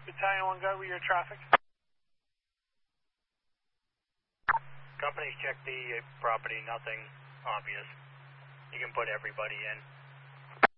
Battalion 1 go with your traffic. Companies check the property, nothing obvious. You can put everybody in.